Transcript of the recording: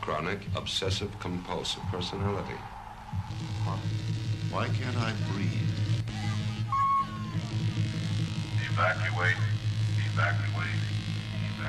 chronic obsessive-compulsive personality. Why can't I breathe? Evacuate. Evacuate.